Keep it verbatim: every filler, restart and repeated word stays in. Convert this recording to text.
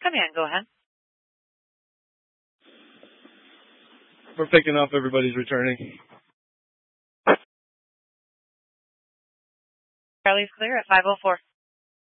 Command, go ahead. We're picking up. Everybody's returning. Charlie's clear at five oh four.